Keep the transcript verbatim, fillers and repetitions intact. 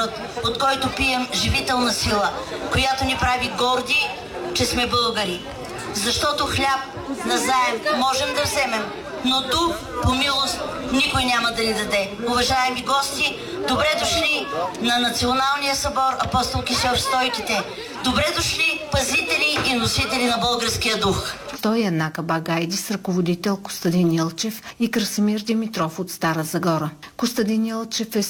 народ, от който пием живителна сила, която ни прави горди, че сме българи. Защото хляб назаем можем да вземем, но дух по милост никой няма да ни даде. Уважаеми гости, добре дошли на Националния събор Апостол Киселов в Стойките. Добре дошли пазители и носители на българския дух. Той е Накаба Гайдис, ръководител Костадин Илчев и Красимир Димитров от Стара Загора. Костадин Илчев е